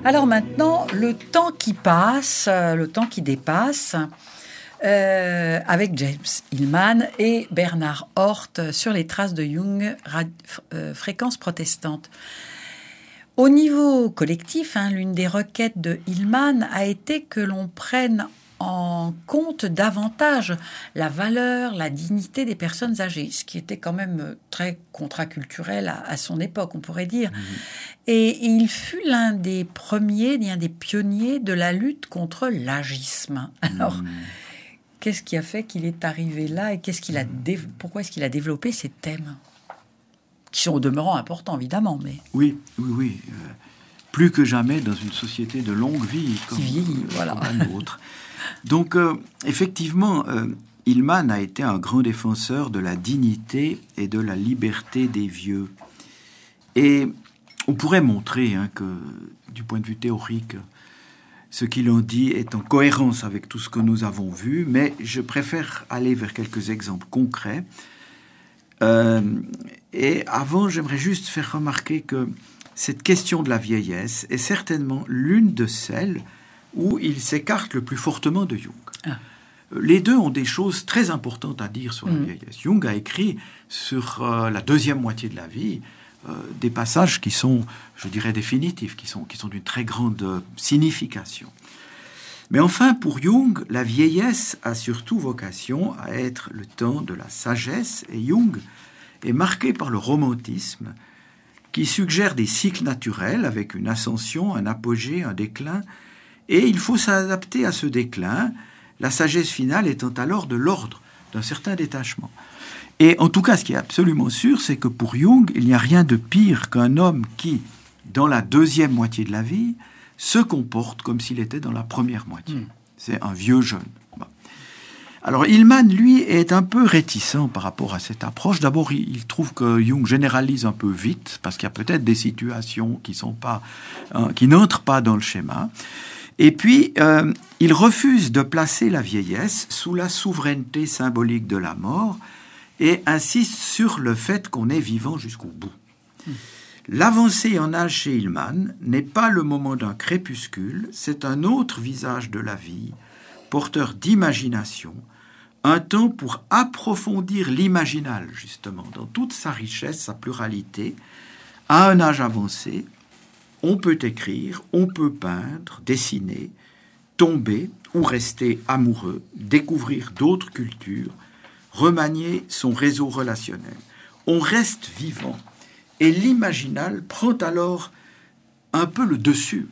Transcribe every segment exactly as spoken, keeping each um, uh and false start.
Alors maintenant, le temps qui passe, euh, le temps qui dépasse, euh, avec James Hillman et Bernard Hort sur les traces de Jung, rad, euh, fréquences protestantes. Au niveau collectif, hein, l'une des requêtes de Hillman a été que l'on prenne en compte davantage la valeur, la dignité des personnes âgées, ce qui était quand même très contraculturel à, à son époque, on pourrait dire. Mmh. Et, et il fut l'un des premiers, l'un des pionniers de la lutte contre l'agisme. Alors, mmh. qu'est-ce qui a fait qu'il est arrivé là et qu'est-ce qu'il a dé... pourquoi est-ce qu'il a développé ces thèmes qui sont au demeurant importants, évidemment, mais... Oui, oui, oui. Euh, plus que jamais dans une société de longue vie, comme, qui vieillit, euh, voilà. comme la nôtre. Donc, euh, effectivement, euh, Hillman a été un grand défenseur de la dignité et de la liberté des vieux. Et on pourrait montrer hein, que, du point de vue théorique, ce qu'il en dit est en cohérence avec tout ce que nous avons vu, mais je préfère aller vers quelques exemples concrets. Euh, et avant, j'aimerais juste faire remarquer que cette question de la vieillesse est certainement l'une de celles où il s'écarte le plus fortement de Jung. Ah. Les deux ont des choses très importantes à dire sur mmh. la vieillesse. Jung a écrit sur euh, la deuxième moitié de la vie euh, des passages qui sont, je dirais, définitifs, qui sont, qui sont d'une très grande euh, signification. Mais enfin, pour Jung, la vieillesse a surtout vocation à être le temps de la sagesse, et Jung est marqué par le romantisme qui suggère des cycles naturels avec une ascension, un apogée, un déclin, et il faut s'adapter à ce déclin, la sagesse finale étant alors de l'ordre d'un certain détachement. Et en tout cas, ce qui est absolument sûr, c'est que pour Jung, il n'y a rien de pire qu'un homme qui, dans la deuxième moitié de la vie, se comporte comme s'il était dans la première moitié. Mmh. C'est un vieux jeune. Bon. Alors, Hillman, lui, est un peu réticent par rapport à cette approche. D'abord, il trouve que Jung généralise un peu vite, parce qu'il y a peut-être des situations qui sont pas, hein, qui n'entrent pas dans le schéma. Et puis, euh, il refuse de placer la vieillesse sous la souveraineté symbolique de la mort et insiste sur le fait qu'on est vivant jusqu'au bout. Mmh. L'avancée en âge chez Hillman n'est pas le moment d'un crépuscule, c'est un autre visage de la vie, porteur d'imagination, un temps pour approfondir l'imaginal, justement, dans toute sa richesse, sa pluralité. À un âge avancé, on peut écrire, on peut peindre, dessiner, tomber ou rester amoureux, découvrir d'autres cultures, remanier son réseau relationnel. On reste vivant. Et l'imaginal prend alors un peu le dessus.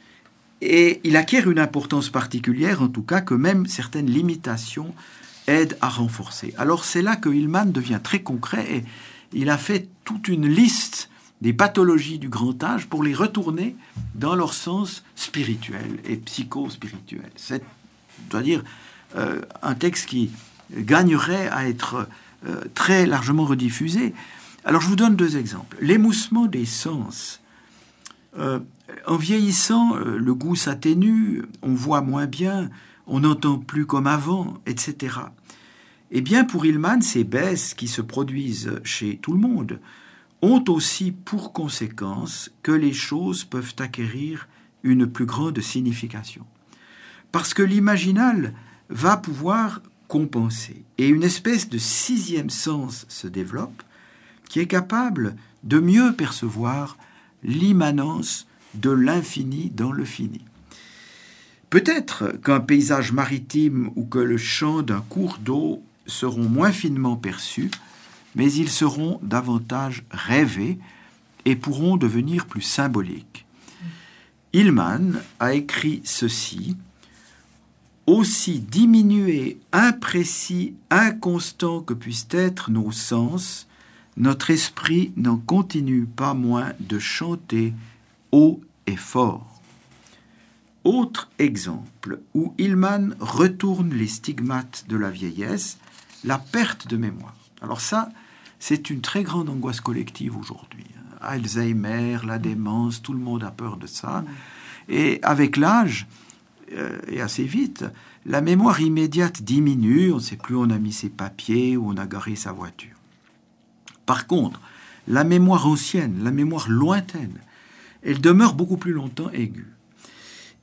Et il acquiert une importance particulière, en tout cas, que même certaines limitations aident à renforcer. Alors c'est là que Hillman devient très concret et il a fait toute une liste des pathologies du grand âge pour les retourner dans leur sens spirituel et psycho-spirituel. C'est, je dois dire, euh, un texte qui gagnerait à être euh, très largement rediffusé. Alors, je vous donne deux exemples. L'émoussement des sens. Euh, en vieillissant, euh, le goût s'atténue, on voit moins bien, on n'entend plus comme avant, et cetera. Eh bien, pour Hillman, ces baisses qui se produisent chez tout le monde ont aussi pour conséquence que les choses peuvent acquérir une plus grande signification. Parce que l'imaginal va pouvoir compenser. Et une espèce de sixième sens se développe qui est capable de mieux percevoir l'immanence de l'infini dans le fini. Peut-être qu'un paysage maritime ou que le chant d'un cours d'eau seront moins finement perçus, mais ils seront davantage rêvés et pourront devenir plus symboliques. Hillman a écrit ceci: « Aussi diminués, imprécis, inconstants que puissent être nos sens, notre esprit n'en continue pas moins de chanter haut et fort. » Autre exemple où Hillman retourne les stigmates de la vieillesse, la perte de mémoire. Alors ça, c'est une très grande angoisse collective aujourd'hui. Alzheimer, la démence, tout le monde a peur de ça. Et avec l'âge, euh, et assez vite, la mémoire immédiate diminue, on ne sait plus où on a mis ses papiers, où on a garé sa voiture. Par contre, la mémoire ancienne, la mémoire lointaine, elle demeure beaucoup plus longtemps aiguë.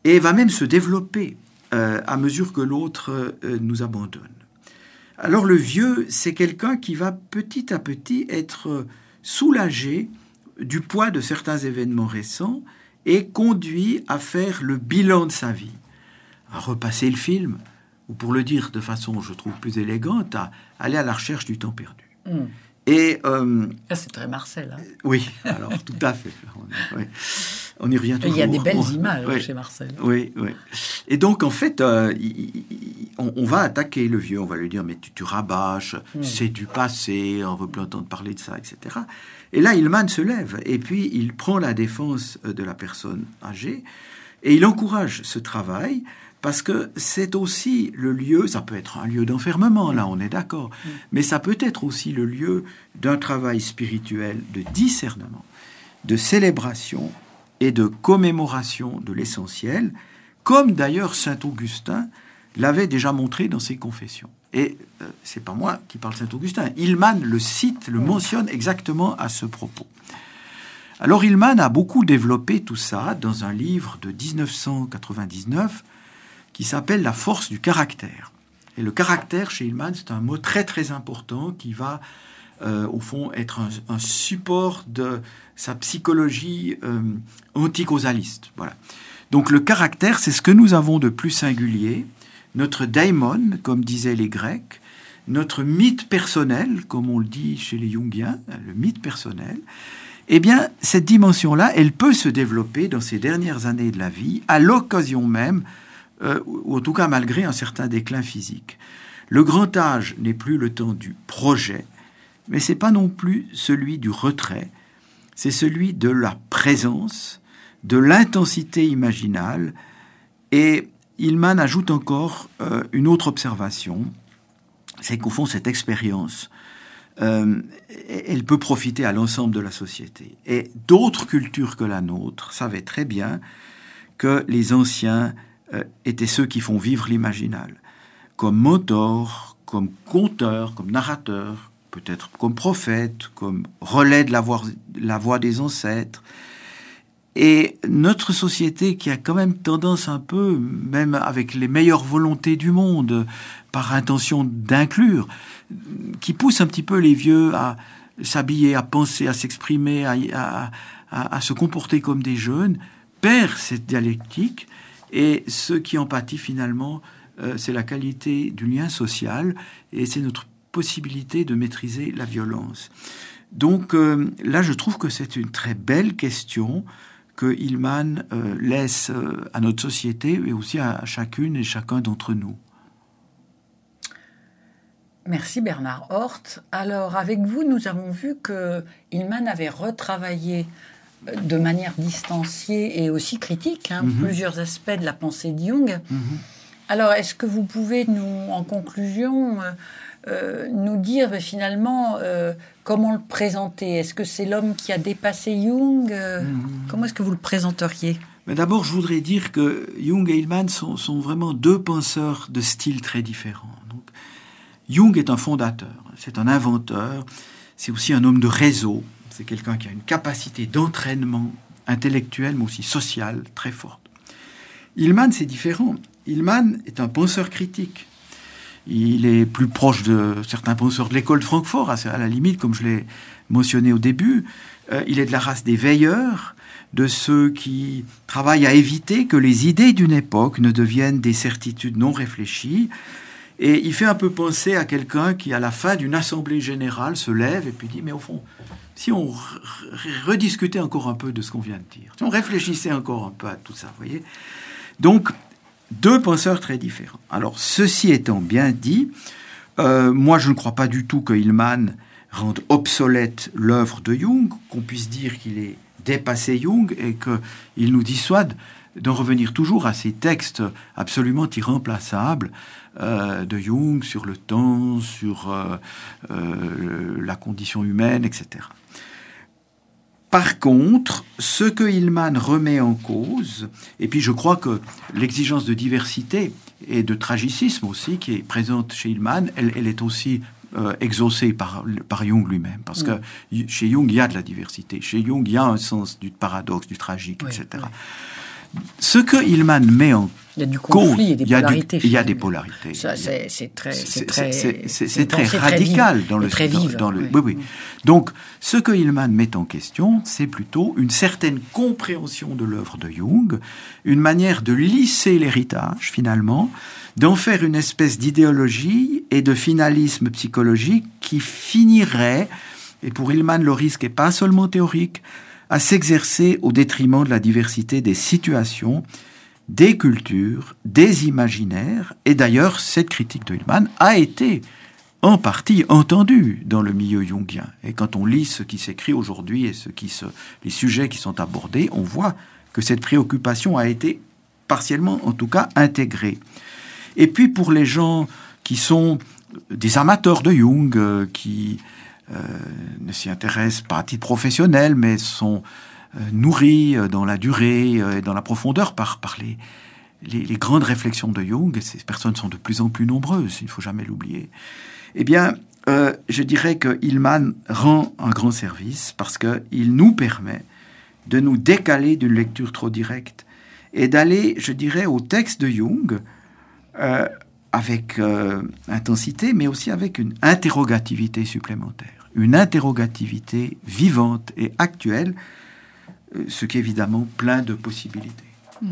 et va même se développer euh, à mesure que l'autre euh, nous abandonne. Alors le vieux, c'est quelqu'un qui va petit à petit être soulagé du poids de certains événements récents et conduit à faire le bilan de sa vie, à repasser le film, ou pour le dire de façon, je trouve, plus élégante, à aller à la recherche du temps perdu. Mmh. Et euh, ah, c'est très Marcel. Hein. Oui, alors tout à fait. On, oui. On y revient toujours. Il y a des belles on, images oui, chez Marcel. Oui, oui. Et donc, en fait, euh, il, il, on, on va attaquer le vieux, on va lui dire, mais tu, tu rabâches, mmh. c'est du passé, on veut plus entendre parler de ça, et cetera. Et là, Hillman se lève, et puis il prend la défense de la personne âgée, et il encourage ce travail, parce que c'est aussi le lieu, ça peut être un lieu d'enfermement, là on est d'accord, mmh. mais ça peut être aussi le lieu d'un travail spirituel de discernement, de célébration et de commémoration de l'essentiel, comme d'ailleurs saint Augustin l'avait déjà montré dans ses confessions. Et euh, c'est pas moi qui parle saint Augustin, Hillman le cite, le mentionne exactement à ce propos. Alors Hillman a beaucoup développé tout ça dans un livre de dix-neuf cent quatre-vingt-dix-neuf qui s'appelle « La force du caractère ». Et le caractère, chez Hillman, c'est un mot très très important qui va, euh, au fond, être un, un support de sa psychologie euh, anticausaliste. Voilà. Donc le caractère, c'est ce que nous avons de plus singulier, notre daimon, comme disaient les Grecs, notre mythe personnel, comme on le dit chez les Jungiens, le mythe personnel. Eh bien, cette dimension-là, elle peut se développer dans ces dernières années de la vie, à l'occasion même, Euh, ou en tout cas malgré un certain déclin physique. Le grand âge n'est plus le temps du projet, mais c'est pas non plus celui du retrait, c'est celui de la présence, de l'intensité imaginale. Et Hillman ajoute encore euh, une autre observation, c'est qu'au fond cette expérience, euh, elle peut profiter à l'ensemble de la société. Et d'autres cultures que la nôtre savaient très bien que les anciens étaient ceux qui font vivre l'imaginal, comme moteur, comme conteur, comme narrateur, peut-être comme prophète, comme relais de la voix, la voix des ancêtres. Et notre société, qui a quand même tendance un peu, même avec les meilleures volontés du monde, par intention d'inclure, qui pousse un petit peu les vieux à s'habiller, à penser, à s'exprimer, à, à, à, à se comporter comme des jeunes, perd cette dialectique. Et ce qui en pâtit finalement, euh, c'est la qualité du lien social et c'est notre possibilité de maîtriser la violence. Donc euh, là, je trouve que c'est une très belle question que Hillman euh, laisse euh, à notre société et aussi à, à chacune et chacun d'entre nous. Merci Bernard Hort. Alors avec vous, nous avons vu que Hillman avait retravaillé de manière distanciée et aussi critique, hein, mm-hmm. plusieurs aspects de la pensée de Jung. Mm-hmm. Alors, est-ce que vous pouvez, nous, en conclusion, euh, euh, nous dire ben, finalement euh, comment le présenter ? Est-ce que c'est l'homme qui a dépassé Jung ? euh, mm-hmm. Comment est-ce que vous le présenteriez ? Mais d'abord, je voudrais dire que Jung et Hillman sont, sont vraiment deux penseurs de styles très différents. Donc, Jung est un fondateur, c'est un inventeur, c'est aussi un homme de réseau. C'est quelqu'un qui a une capacité d'entraînement intellectuel, mais aussi social, très forte. Hillman, c'est différent. Hillman est un penseur critique. Il est plus proche de certains penseurs de l'école de Francfort, à la limite, comme je l'ai mentionné au début. Euh, il est de la race des veilleurs, de ceux qui travaillent à éviter que les idées d'une époque ne deviennent des certitudes non réfléchies. Et il fait un peu penser à quelqu'un qui, à la fin d'une assemblée générale, se lève et puis dit « Mais au fond, si on re- rediscutait encore un peu de ce qu'on vient de dire, si on réfléchissait encore un peu à tout ça, vous voyez ?» Donc, deux penseurs très différents. Alors, ceci étant bien dit, euh, moi, je ne crois pas du tout que Hillman rende obsolète l'œuvre de Jung, qu'on puisse dire qu'il est dépassé Jung et qu'il nous dissuade d'en revenir toujours à ces textes absolument irremplaçables euh, de Jung sur le temps, sur euh, euh, la condition humaine, et cetera. Par contre, ce que Hillman remet en cause, et puis je crois que l'exigence de diversité et de tragicisme aussi qui est présente chez Hillman, elle, elle est aussi euh, exaucée par, par Jung lui-même. Parce que chez Jung, il y a de la diversité. Chez Jung, il y a un sens du paradoxe, du tragique, oui, et cetera. Oui. Ce que Hillman met en il y a du conflit et des il y a polarités. Du, il y a des polarités. Ça, c'est, c'est très, c'est, c'est très, c'est, c'est, c'est très radical très dans le, très vive, dans, dans le. ouais. Oui, oui. Donc, ce que Hillman met en question, c'est plutôt une certaine compréhension de l'œuvre de Jung, une manière de lisser l'héritage finalement, d'en faire une espèce d'idéologie et de finalisme psychologique qui finirait, et pour Hillman le risque n'est pas seulement théorique, à s'exercer au détriment de la diversité des situations, des cultures, des imaginaires. Et d'ailleurs, cette critique de Hillman a été en partie entendue dans le milieu jungien. Et quand on lit ce qui s'écrit aujourd'hui et ce qui se, les sujets qui sont abordés, on voit que cette préoccupation a été partiellement, en tout cas, intégrée. Et puis pour les gens qui sont des amateurs de Jung, euh, qui euh, ne s'y intéressent pas à titre professionnel, mais sont euh, nourris dans la durée et dans la profondeur par, par les, les, les grandes réflexions de Jung, ces personnes sont de plus en plus nombreuses, il ne faut jamais l'oublier, eh bien, euh, je dirais que Hillman rend un grand service parce qu'il nous permet de nous décaler d'une lecture trop directe et d'aller, je dirais, au texte de Jung, Euh, avec euh, intensité, mais aussi avec une interrogativité supplémentaire, une interrogativité vivante et actuelle, euh, ce qui est évidemment plein de possibilités.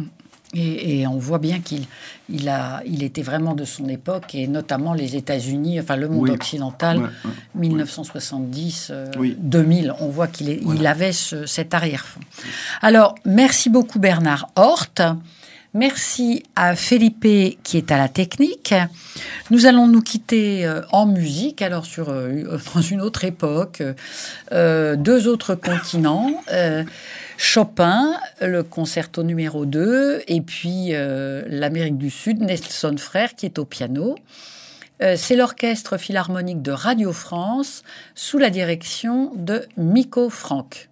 Et, et on voit bien qu'il il a, il était vraiment de son époque, et notamment les États-Unis, enfin le monde oui. occidental, ouais, ouais, dix-neuf cent soixante-dix, euh, oui. deux mille, on voit qu'il est, voilà. il avait ce, cet arrière-fond. Alors, merci beaucoup Bernard Hort. Merci à Felipe qui est à la technique. Nous allons nous quitter euh, en musique, alors sur, euh, dans une autre époque, euh, deux autres continents, euh, Chopin, le concerto numéro deux, et puis euh, l'Amérique du Sud, Nelson Frère qui est au piano. Euh, c'est l'Orchestre Philharmonique de Radio France sous la direction de Miko Franck.